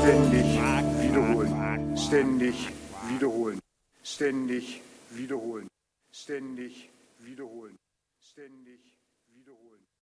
ständig wiederholen, ständig wiederholen, ständig wiederholen, ständig wiederholen, ständig wiederholen.